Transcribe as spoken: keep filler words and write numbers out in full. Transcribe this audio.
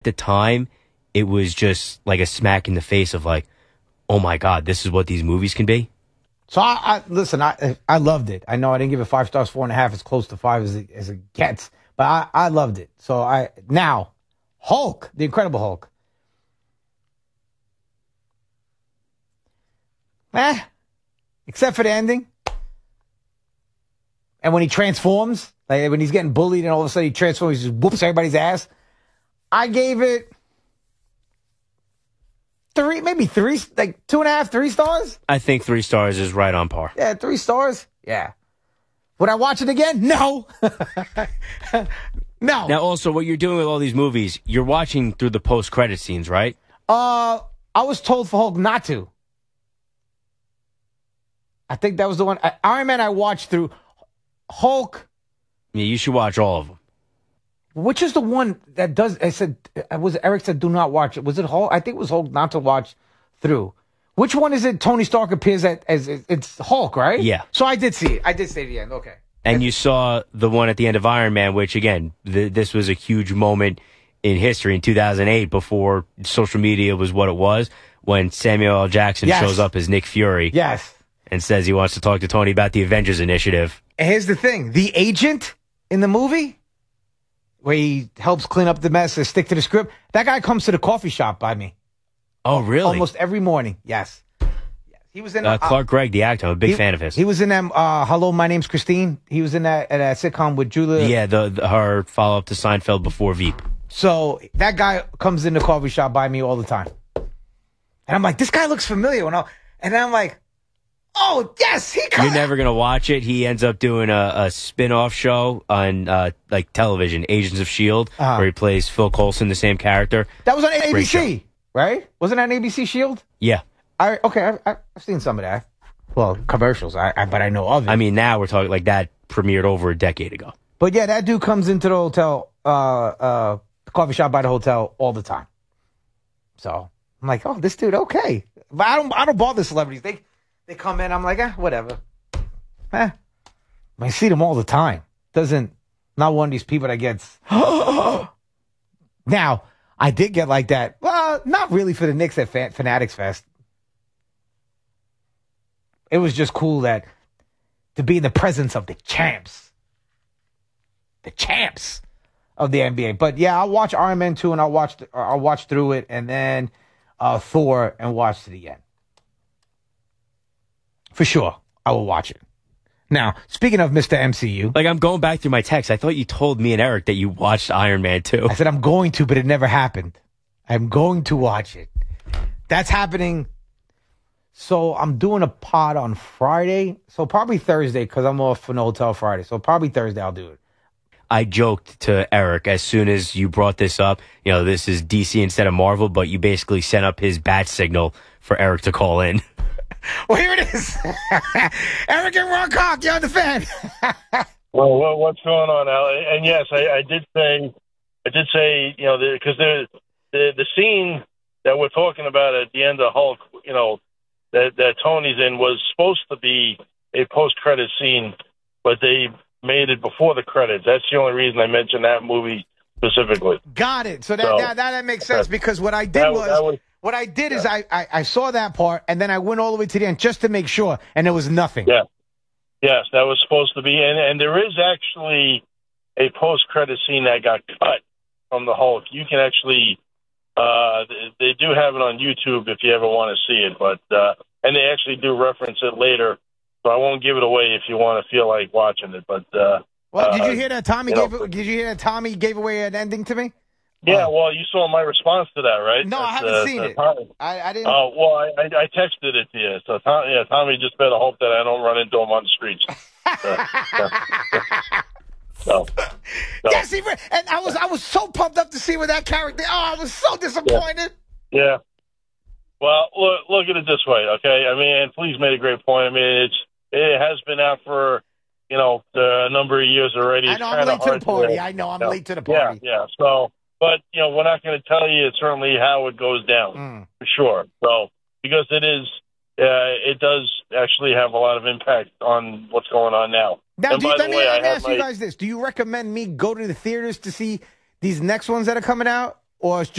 the time, it was just like a smack in the face of like, oh my God, this is what these movies can be. So I, I listen. I I loved it. I know I didn't give it five stars, four and a half. It's close to five as it, as it gets. But I, I loved it. So I now Hulk, the Incredible Hulk. Eh, except for the ending. And when he transforms, like when he's getting bullied and all of a sudden he transforms, he just whoops everybody's ass. I gave it three, maybe three, like two and a half, three stars. I think three stars is right on par. Yeah, three stars. Yeah. Would I watch it again? No. No. Now, also, what you're doing with all these movies, you're watching through the post-credit scenes, right? Uh, I was told for Hulk not to. I think that was the one. I, Iron Man I watched through. Hulk. Yeah, you should watch all of them. Which is the one that does, I said, was Eric said do not watch it. Was it Hulk? I think it was Hulk not to watch through. Which one is it Tony Stark appears at, as, it's Hulk, right? Yeah. So I did see it. I did say the end. Okay. And you saw the one at the end of Iron Man, which, again, th- this was a huge moment in history in two thousand eight before social media was what it was, when Samuel L. Jackson yes. shows up as Nick Fury. Yes. And says he wants to talk to Tony about the Avengers Initiative. And here's the thing. The agent in the movie, where he helps clean up the mess and stick to the script, that guy comes to the coffee shop by me. Oh, really? Almost every morning. Yes. yes. He was in uh, Clark uh, Gregg, the actor. I'm a big he, fan of his. He was in that. Uh, Hello, my name's Christine. He was in that, uh, that sitcom with Julia. Yeah, the, the her follow up to Seinfeld before Veep. So that guy comes in the coffee shop by me all the time, and I'm like, this guy looks familiar. When I, and then I'm like, oh yes, he. Comes. You're never gonna watch it. He ends up doing a, a spin-off show on uh, like television, Agents of S H I E L D, uh-huh. where he plays Phil Coulson, the same character. That was on A B C, right? Wasn't that on A B C S H I E L D? Yeah. I okay, I, I've seen some of that. Well, commercials, I, I but I know of it. I mean, now we're talking like that premiered over a decade ago. But yeah, that dude comes into the hotel, uh, uh, the coffee shop by the hotel all the time. So I'm like, oh, this dude, okay. But I don't, I don't bother celebrities. They, they come in. I'm like, ah, whatever. Eh. I see them all the time. Doesn't, not one of these people that gets. Now, I did get like that. Well, not really for the Knicks at Fan- Fanatics Fest. It was just cool that to be in the presence of the champs. The champs of the N B A. But yeah, I'll watch Iron Man two and I'll watch I'll watch through it, and then uh, Thor and watch to the end. For sure, I will watch it. Now, speaking of Mister M C U. Like, I'm going back through my text. I thought you told me and Eric that you watched Iron Man two. I said I'm going to, but it never happened. I'm going to watch it. That's happening. So I'm doing a pod on Friday. So probably Thursday, because I'm off from the hotel Friday. So probably Thursday I'll do it. I joked to Eric as soon as you brought this up, you know, this is D C instead of Marvel, but you basically sent up his bat signal for Eric to call in. Well, here it is. Eric and Ron Cock, you're on the fan. Well, well, what's going on, Al? And yes, I, I did say, I did say, you know, because the, the the scene that we're talking about at the end of Hulk, you know, that that Tony's in was supposed to be a post-credit scene, but they made it before the credits. That's the only reason I mentioned that movie specifically. Got it. So that so, that, that, that makes sense, because what I did that, was, that was what I did yeah. is I, I, I saw that part, and then I went all the way to the end just to make sure, and there was nothing. Yeah. Yes, that was supposed to be. And, and there is actually a post-credit scene that got cut from the Hulk. You can actually, uh, they do have it on YouTube if you ever want to see it. But uh, and they actually do reference it later. So I won't give it away if you want to feel like watching it. But uh, well, did you uh, hear that Tommy you gave? know, Did you hear that Tommy gave away an ending to me? Yeah, Oh. well, you saw my response to that, right? No, I That's, haven't uh, seen uh, it. Tommy. I, I didn't. Oh, well, I, I, I texted it to you. So, Tom, yeah, Tommy just better hope that I don't run into him on the streets. Uh, uh, no. no. Yes, he re- and I was I was so pumped up to see where that character. Oh, I was so disappointed. Yeah. yeah. Well, look, look at it this way, okay? I mean, and please made a great point. I mean, it's it has been out for, you know, a number of years already. I It's know I'm late to the party. To, I know I'm you know, late to the party. Yeah, yeah. So, but, you know, we're not going to tell you certainly how it goes down, Mm. for sure. So, because it is, uh, it does actually have a lot of impact on what's going on now. Now, and do by you, the let me, way, let I me have ask my, you guys this. Do you recommend me go to the theaters to see these next ones that are coming out? or it's just